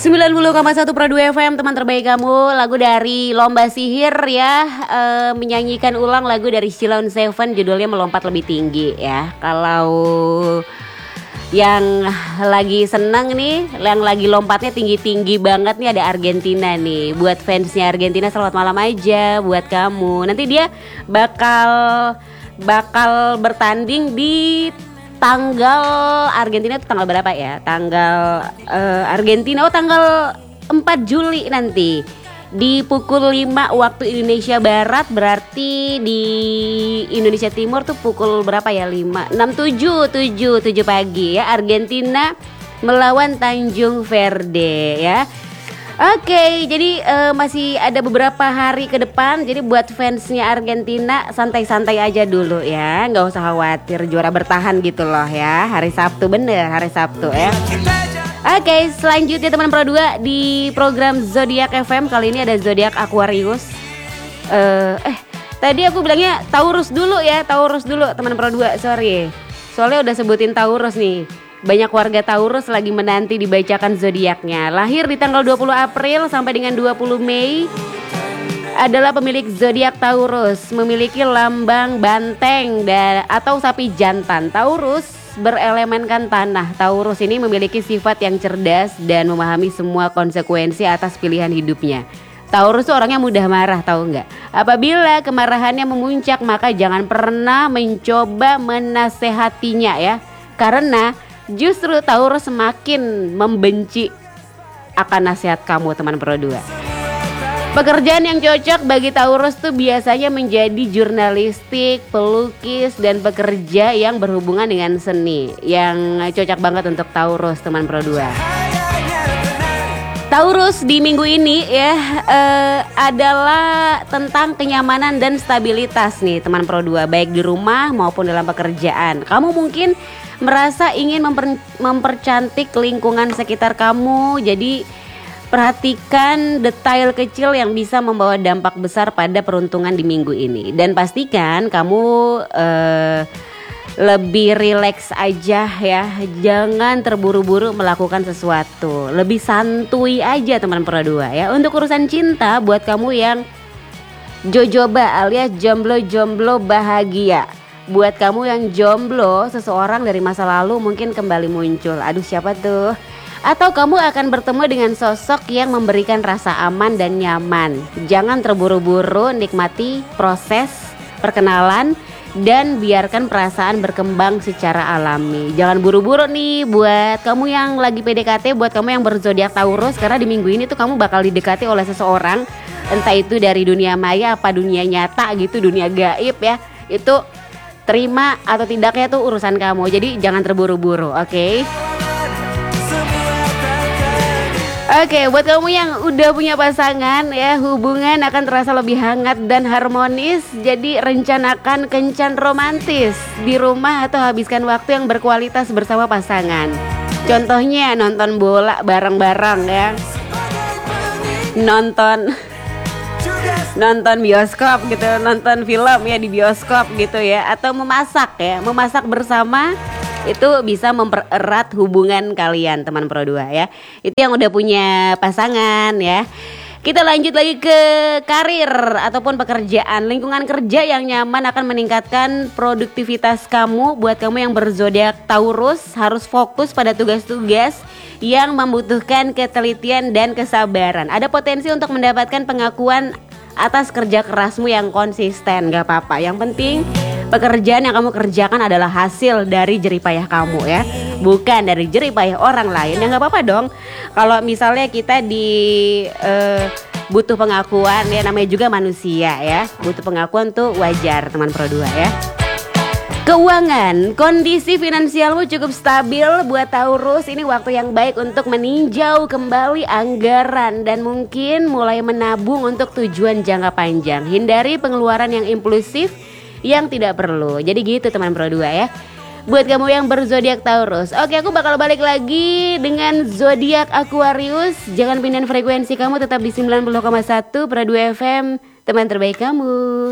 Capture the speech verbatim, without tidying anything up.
sembilan puluh koma satu Pro dua F M, teman terbaik kamu. Lagu dari Lomba Sihir ya, e, menyanyikan ulang lagu dari Sheila on Seven, judulnya Melompat Lebih Tinggi ya. Kalau yang lagi seneng nih, yang lagi lompatnya tinggi-tinggi banget nih, ada Argentina nih. Buat fansnya Argentina, selamat malam aja buat kamu. Nanti dia bakal bakal bertanding di tanggal Argentina itu tanggal berapa ya? Tanggal uh, Argentina oh tanggal empat Juli nanti. Di pukul lima waktu Indonesia Barat, berarti di Indonesia Timur tuh pukul berapa ya? lima, enam, tujuh, tujuh, tujuh pagi ya. Argentina melawan Tanjung Verde ya. Oke, jadi uh, masih ada beberapa hari ke depan. Jadi buat fansnya Argentina, santai-santai aja dulu ya, nggak usah khawatir, juara bertahan gitu loh ya. Hari Sabtu, bener hari Sabtu ya. Oke, selanjutnya teman Pro dua di program Zodiak F M. Kali ini ada Zodiak Aquarius. uh, Eh, tadi aku bilangnya Taurus dulu ya, Taurus dulu teman Pro dua, sorry. Soalnya udah sebutin Taurus nih. Banyak warga Taurus lagi menanti dibacakan zodiaknya. Lahir di tanggal dua puluh April sampai dengan dua puluh Mei, adalah pemilik zodiak Taurus, memiliki lambang banteng dan atau sapi jantan. Taurus berelemenkan tanah. Taurus ini memiliki sifat yang cerdas dan memahami semua konsekuensi atas pilihan hidupnya. Taurus tuh orangnya mudah marah, tahu nggak? Apabila kemarahannya memuncak, maka jangan pernah mencoba menasehatinya ya, karena justru Taurus semakin membenci akan nasihat kamu teman Pro dua. Pekerjaan yang cocok bagi Taurus tuh biasanya menjadi jurnalistik, pelukis, dan pekerja yang berhubungan dengan seni. Yang cocok banget untuk Taurus teman Pro dua. Taurus di minggu ini ya uh, adalah tentang kenyamanan dan stabilitas nih teman Pro dua, baik di rumah maupun dalam pekerjaan. Kamu mungkin merasa ingin memper, mempercantik lingkungan sekitar kamu. Jadi perhatikan detail kecil yang bisa membawa dampak besar pada peruntungan di minggu ini. Dan pastikan kamu uh, lebih rileks aja ya, jangan terburu-buru melakukan sesuatu. Lebih santuy aja teman Pro dua ya. Untuk urusan cinta, buat kamu yang jojoba alias jomblo-jomblo bahagia, buat kamu yang jomblo, seseorang dari masa lalu mungkin kembali muncul. Aduh, siapa tuh? Atau kamu akan bertemu dengan sosok yang memberikan rasa aman dan nyaman. Jangan terburu-buru, nikmati proses perkenalan dan biarkan perasaan berkembang secara alami. Jangan buru-buru nih buat kamu yang lagi P D K T, buat kamu yang berzodiak Taurus, karena di minggu ini tuh kamu bakal didekati oleh seseorang, entah itu dari dunia maya apa dunia nyata gitu, dunia gaib ya. Itu terima atau tidaknya tuh urusan kamu. Jadi jangan terburu-buru, oke? Okay? Oke, okay, buat kamu yang udah punya pasangan ya, hubungan akan terasa lebih hangat dan harmonis. Jadi rencanakan kencan romantis di rumah atau habiskan waktu yang berkualitas bersama pasangan. Contohnya nonton bola bareng-bareng ya, nonton nonton bioskop gitu, nonton film ya di bioskop gitu ya, atau memasak ya, memasak bersama. Itu bisa mempererat hubungan kalian teman Pro dua ya. Itu yang udah punya pasangan ya. Kita lanjut lagi ke karir ataupun pekerjaan. Lingkungan kerja yang nyaman akan meningkatkan produktivitas kamu. Buat kamu yang berzodiak Taurus, harus fokus pada tugas-tugas yang membutuhkan ketelitian dan kesabaran. Ada potensi untuk mendapatkan pengakuan atas kerja kerasmu yang konsisten. Gak apa-apa, yang penting pekerjaan yang kamu kerjakan adalah hasil dari jeripayah kamu ya, bukan dari jeripayah orang lain. Ya gak apa-apa dong kalau misalnya kita di uh, butuh pengakuan ya, namanya juga manusia ya. Butuh pengakuan tuh wajar teman Pro dua ya. Keuangan, kondisi finansialmu cukup stabil buat Taurus. Ini waktu yang baik untuk meninjau kembali anggaran dan mungkin mulai menabung untuk tujuan jangka panjang. Hindari pengeluaran yang impulsif yang tidak perlu. Jadi gitu teman Pro dua ya. Buat kamu yang berzodiak Taurus. Oke, aku bakal balik lagi dengan zodiak Aquarius. Jangan pindahin frekuensi kamu, tetap di sembilan puluh koma satu Pro dua F M, teman terbaik kamu.